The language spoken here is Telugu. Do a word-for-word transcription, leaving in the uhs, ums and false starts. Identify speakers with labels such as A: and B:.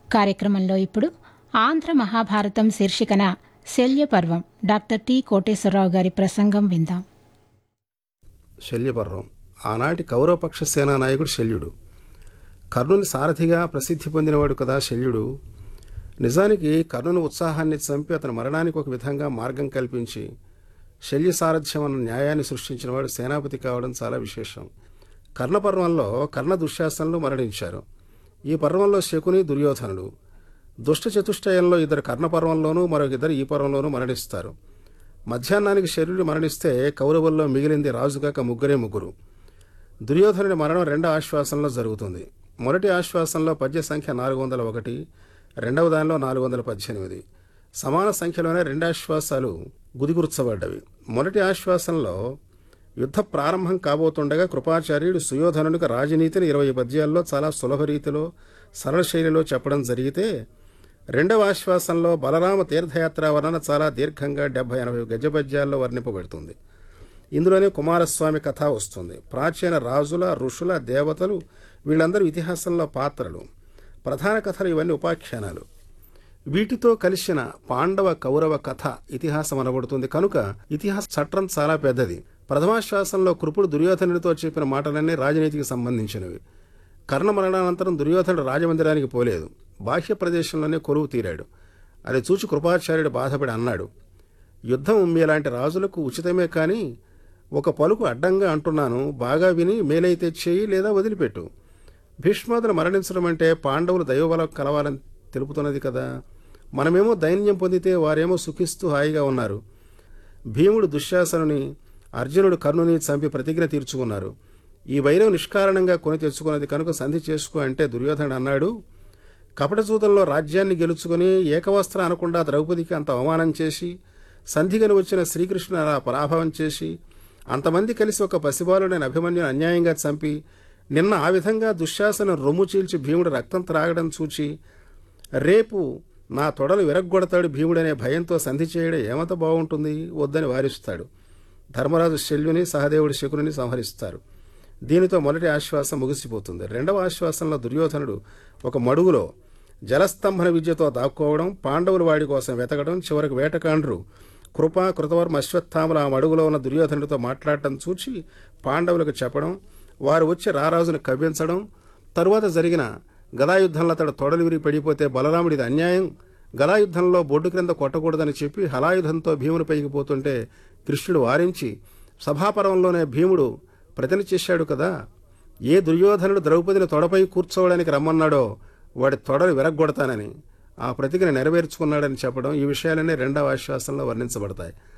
A: కార్యక్రమంలో ఇప్పుడు ఆంధ్ర మహాభారతం శీర్షికన శల్యపర్వం డాక్టర్ టి కోటేశ్వరరావు గారి ప్రసంగం విందాం.
B: శల్యపర్వం ఆనాటి కౌరవపక్ష సేనా నాయకుడు శల్యుడు. కర్ణుని సారథిగా ప్రసిద్ధి పొందినవాడు కదా శల్యుడు. నిజానికి కర్ణుని ఉత్సాహాన్ని చంపి అతని మరణానికి ఒక విధంగా మార్గం కల్పించి శల్య సారథ్యం అన్న న్యాయాన్ని సృష్టించినవాడు సేనాపతి కావడం చాలా విశేషం. కర్ణపర్వంలో కర్ణ దుశ్శాసనులు మరణించారు. ఈ పర్వంలో శకుని, దుర్యోధనుడు. దుష్ట చతుష్టయంలో ఇద్దరు కర్ణపర్వంలోనూ మరొక ఇద్దరు ఈ పర్వంలోనూ మరణిస్తారు. మధ్యాహ్నానికి శల్యుడు మరణిస్తే కౌరవుల్లో మిగిలింది రాజుగాక ముగ్గురే ముగ్గురు. దుర్యోధనుడి మరణం రెండో ఆశ్వాసంలో జరుగుతుంది. మొదటి ఆశ్వాసంలో పద్య సంఖ్య నాలుగు వందల ఒకటి, రెండవ దానిలో నాలుగు వందల పద్దెనిమిది. సమాన సంఖ్యలోనే రెండు ఆశ్వాసాలు గుదిగుర్చబడ్డవి. మొదటి ఆశ్వాసంలో యుద్ధ ప్రారంభం కాబోతుండగా కృపాచార్యుడు సుయోధనునికి రాజనీతిని ఇరవై పద్యాల్లో చాలా సులభ రీతిలో సరళ శైలిలో చెప్పడం జరిగితే, రెండవ ఆశ్వాసంలో బలరామ తీర్థయాత్ర వర్ణన చాలా దీర్ఘంగా డెబ్బై ఎనభై గజ పద్యాల్లో వర్ణింపబడుతుంది. ఇందులోనే కుమారస్వామి కథ వస్తుంది. ప్రాచీన రాజుల, ఋషుల, దేవతలు వీళ్ళందరూ ఇతిహాసంలో పాత్రలు. ప్రధాన కథలు ఇవన్నీ ఉపాఖ్యానాలు. వీటితో కలిసిన పాండవ కౌరవ కథ ఇతిహాసం అనబడుతుంది. కనుక ఇతిహాస చట్రం చాలా పెద్దది. ప్రథమాశ్వాసంలో కృపుడు దుర్యోధనుడితో చెప్పిన మాటలన్నీ రాజనీతికి సంబంధించినవి. కర్ణ మరణానంతరం దుర్యోధనుడు రాజమందిరానికి పోలేదు. బాహ్య ప్రదేశంలోనే కొలువు తీరాడు. అది చూచి కృపాచార్యుడు బాధపడి అన్నాడు, యుద్ధం మీలాంటి రాజులకు ఉచితమే కానీ ఒక పలుకు అడ్డంగా అంటున్నాను, బాగా విని మేలైతే చేయి లేదా వదిలిపెట్టు. భీష్మాదులు మరణించడం అంటే పాండవులు దైవబలం కలవాలని తెలుపుతున్నది కదా. మనమేమో దైన్యం పొందితే వారేమో సుఖిస్తూ హాయిగా ఉన్నారు. భీముడు దుశ్శాసనుని, అర్జునుడు కర్ణుని చంపి ప్రతిజ్ఞ తీర్చుకున్నారు. ఈ వైరం నిష్కారణంగా కొని తెచ్చుకున్నది కనుక సంధి చేసుకో అంటే దుర్యోధనుడు అన్నాడు, కపటచూతంలో రాజ్యాన్ని గెలుచుకుని ఏకవస్త్ర అనకుండా ద్రౌపదికి అంత అవమానం చేసి సంధిగని వచ్చిన శ్రీకృష్ణుని అలా పరాభవం చేసి అంతమంది కలిసి ఒక పసిబాలుడైన అభిమన్యుని అన్యాయంగా చంపి నిన్న ఆ విధంగా దుశ్శాసనం రొమ్ము చీల్చి భీముడు రక్తం త్రాగడం చూచి రేపు నా తొడలు విరగ్గొడతాడు భీముడనే భయంతో సంధి చేయడం ఏమంత బాగుంటుంది, వద్దని వారిస్తాడు. ధర్మరాజు శల్యుని, సహదేవుడి శకుని సంహరిస్తారు. దీనితో మొదటి ఆశ్వాసం ముగిసిపోతుంది. రెండవ ఆశ్వాసంలో దుర్యోధనుడు ఒక మడుగులో జలస్తంభన విద్యతో దాక్కోవడం, పాండవులు వాడి కోసం వెతకడం, చివరికి వేటకాండ్రు కృప, కృతవర్మ, అశ్వత్థాములు ఆ మడుగులో ఉన్న దుర్యోధనుడితో మాట్లాడటం చూచి పాండవులకు చెప్పడం, వారు వచ్చి రారాజును కవ్వించడం, తరువాత జరిగిన గదాయుద్ధంలో అతడు తొడలు విరిగి పడిపోతే బలరాముడిది అన్యాయం, గదాయుద్ధంలో బొడ్డు క్రింద కొట్టకూడదని చెప్పి హలాయుధంతో భీముని పైకి పోతుంటే కృష్ణుడు వారించి సభాపర్వంలోనే భీముడు ప్రతిన చేశాడు కదా, ఏ దుర్యోధనుడు ద్రౌపదిని తొడపై కూర్చోవడానికి రమ్మన్నాడో వాడి తొడలు విరగ్గొడతానని ఆ ప్రతిజ్ఞ నెరవేర్చుకున్నాడని చెప్పడం, ఈ విషయాలన్నీ రెండవ ఆశ్వాసంలో వర్ణించబడతాయి.